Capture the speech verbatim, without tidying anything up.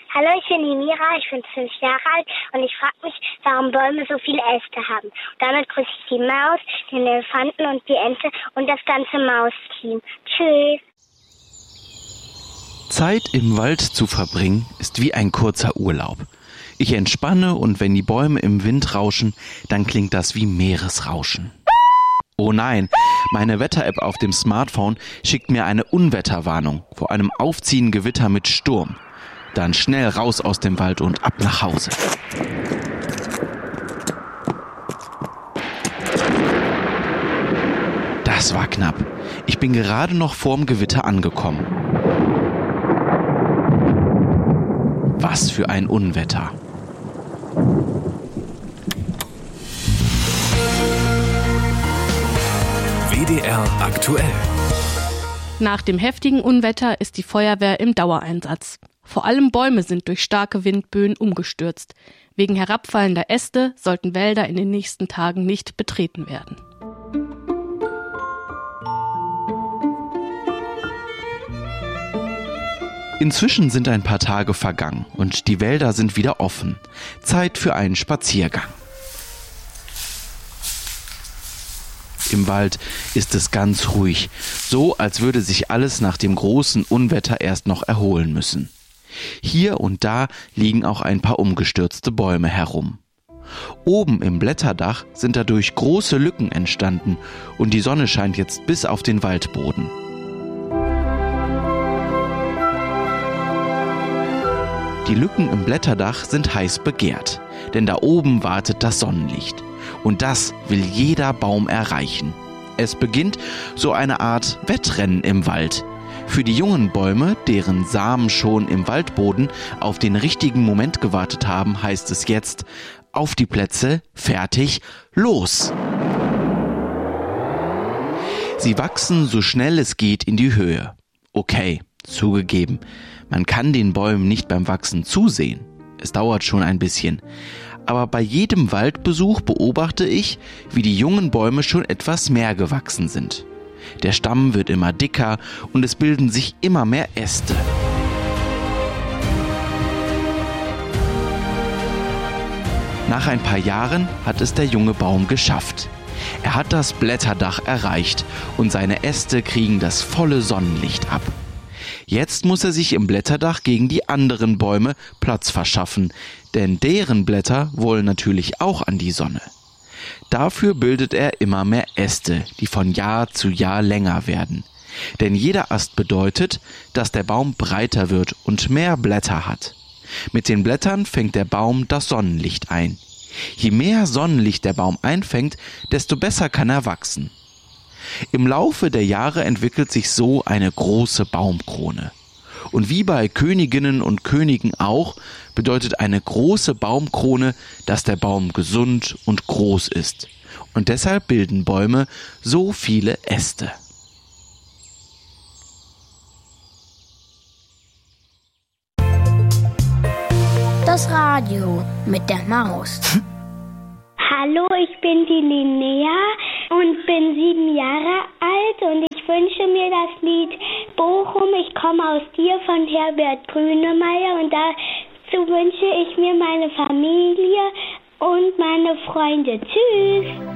Hallo, ich bin die Mira, ich bin fünf Jahre alt und ich frage mich, warum Bäume so viele Äste haben. Und damit grüße ich die Maus, den Elefanten und die Ente und das ganze Mausteam. Tschüss. Zeit im Wald zu verbringen ist wie ein kurzer Urlaub. Ich entspanne und wenn die Bäume im Wind rauschen, dann klingt das wie Meeresrauschen. Oh nein, meine Wetter-App auf dem Smartphone schickt mir eine Unwetterwarnung vor einem aufziehenden Gewitter mit Sturm. Dann schnell raus aus dem Wald und ab nach Hause. Das war knapp. Ich bin gerade noch vorm Gewitter angekommen. Was für ein Unwetter. W D R aktuell. Nach dem heftigen Unwetter ist die Feuerwehr im Dauereinsatz. Vor allem Bäume sind durch starke Windböen umgestürzt. Wegen herabfallender Äste sollten Wälder in den nächsten Tagen nicht betreten werden. Inzwischen sind ein paar Tage vergangen und die Wälder sind wieder offen. Zeit für einen Spaziergang. Im Wald ist es ganz ruhig, so als würde sich alles nach dem großen Unwetter erst noch erholen müssen. Hier und da liegen auch ein paar umgestürzte Bäume herum. Oben im Blätterdach sind dadurch große Lücken entstanden und die Sonne scheint jetzt bis auf den Waldboden. Die Lücken im Blätterdach sind heiß begehrt, denn da oben wartet das Sonnenlicht. Und das will jeder Baum erreichen. Es beginnt so eine Art Wettrennen im Wald. Für die jungen Bäume, deren Samen schon im Waldboden auf den richtigen Moment gewartet haben, heißt es jetzt: Auf die Plätze, fertig, los! Sie wachsen so schnell es geht in die Höhe. Okay, zugegeben, man kann den Bäumen nicht beim Wachsen zusehen. Es dauert schon ein bisschen. Aber bei jedem Waldbesuch beobachte ich, wie die jungen Bäume schon etwas mehr gewachsen sind. Der Stamm wird immer dicker und es bilden sich immer mehr Äste. Nach ein paar Jahren hat es der junge Baum geschafft. Er hat das Blätterdach erreicht und seine Äste kriegen das volle Sonnenlicht ab. Jetzt muss er sich im Blätterdach gegen die anderen Bäume Platz verschaffen, denn deren Blätter wollen natürlich auch an die Sonne. Dafür bildet er immer mehr Äste, die von Jahr zu Jahr länger werden. Denn jeder Ast bedeutet, dass der Baum breiter wird und mehr Blätter hat. Mit den Blättern fängt der Baum das Sonnenlicht ein. Je mehr Sonnenlicht der Baum einfängt, desto besser kann er wachsen. Im Laufe der Jahre entwickelt sich so eine große Baumkrone. Und wie bei Königinnen und Königen auch, bedeutet eine große Baumkrone, dass der Baum gesund und groß ist. Und deshalb bilden Bäume so viele Äste. Das Radio mit der Maus. Hallo, ich bin die Linnea und bin sieben Jahre alt und ich wünsche mir das Lied Bochum, ich komme aus dir von Herbert Grönemeyer und dazu wünsche ich mir meine Familie und meine Freunde. Tschüss!